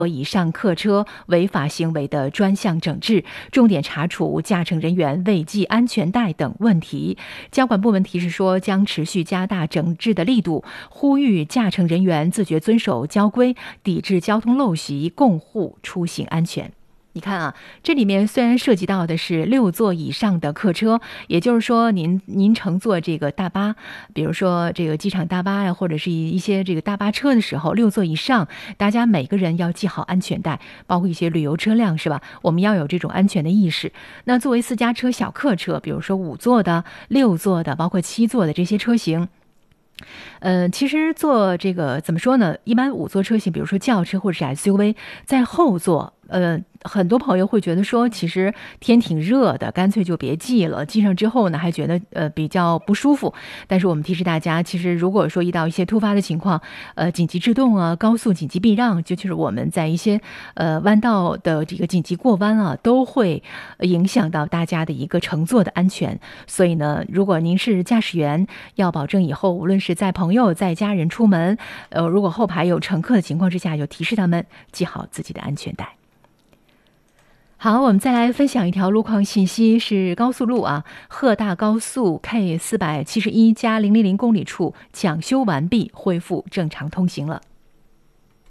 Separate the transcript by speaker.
Speaker 1: 以上客车违法行为的专项整治，重点查处驾乘人员未系安全带等问题。交管部门提示说，将持续加大整治的力度，呼吁驾乘人员自觉遵守交规，抵制交通陋习，共护出行安全。你看啊，这里面虽然涉及到的是6座以上的客车，也就是说您乘坐这个大巴，比如说这个机场大巴呀，或者是一些这个大巴车的时候，6座以上，大家每个人要系好安全带，包括一些旅游车辆是吧？我们要有这种安全的意识。那作为私家车、小客车，比如说5座的、6座的，包括7座的这些车型。其实做这个怎么说呢？一般5座车型，比如说轿车或者是 SUV， 在后座，很多朋友会觉得说，其实天挺热的，干脆就别系了。系上之后呢，还觉得比较不舒服。但是我们提示大家，其实如果说遇到一些突发的情况，紧急制动啊，高速紧急避让，就是我们在一些弯道的这个紧急过弯啊，都会影响到大家的一个乘坐的安全。所以呢，如果您是驾驶员，要保证以后无论是载朋友、载家人出门，如果后排有乘客的情况之下，就提示他们系好自己的安全带。好，我们再来分享一条路况信息，是高速路啊，鹤大高速 K471+000公里处抢修完毕，恢复正常通行了。